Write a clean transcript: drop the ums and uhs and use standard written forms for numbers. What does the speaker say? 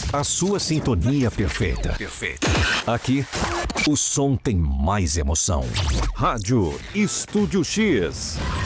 A sua sintonia perfeita. Aqui, o som tem mais emoção. Rádio Estúdio X.